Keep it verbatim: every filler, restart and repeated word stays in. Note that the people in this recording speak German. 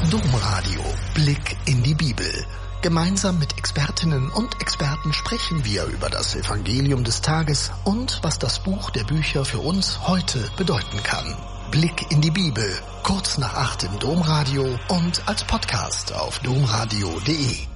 Domradio. Blick in die Bibel. Gemeinsam mit Expertinnen und Experten sprechen wir über das Evangelium des Tages und was das Buch der Bücher für uns heute bedeuten kann. Blick in die Bibel. Kurz nach acht im Domradio und als Podcast auf domradio punkt de.